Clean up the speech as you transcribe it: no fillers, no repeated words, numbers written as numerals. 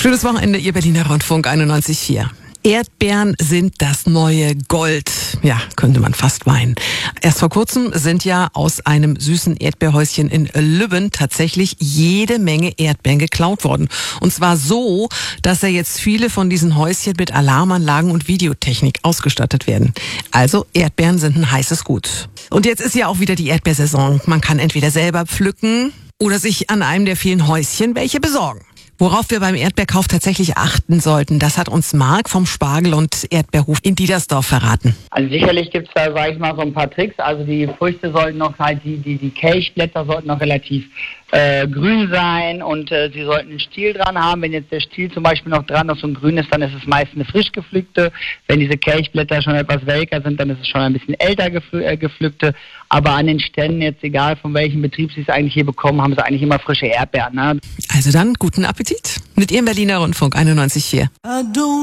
Schönes Wochenende, Ihr Berliner Rundfunk 91.4. Erdbeeren sind das neue Gold. Ja, könnte man fast weinen. Erst vor kurzem sind ja aus einem süßen Erdbeerhäuschen in Lübben tatsächlich jede Menge Erdbeeren geklaut worden. Und zwar so, dass ja jetzt viele von diesen Häuschen mit Alarmanlagen und Videotechnik ausgestattet werden. Also Erdbeeren sind ein heißes Gut. Und jetzt ist ja auch wieder die Erdbeersaison. Man kann entweder selber pflücken oder sich an einem der vielen Häuschen welche besorgen. Worauf wir beim Erdbeerkauf tatsächlich achten sollten, das hat uns Marc vom Spargel- und Erdbeerhof in Diedersdorf verraten. Also sicherlich gibt es da, sage ich mal, so ein paar Tricks. Also die Früchte sollten noch halt, die Kelchblätter sollten noch relativ grün sein und sie sollten einen Stiel dran haben. Wenn jetzt der Stiel zum Beispiel noch dran ist und grün ist, dann ist es meist eine frisch gepflückte. Wenn diese Kelchblätter schon etwas welker sind, dann ist es schon ein bisschen älter gepflückte. Aber an den Ständen, jetzt egal von welchem Betrieb sie es eigentlich hier bekommen, haben sie eigentlich immer frische Erdbeeren. Ne? Also dann guten Appetit mit Ihrem Berliner Rundfunk 91.4.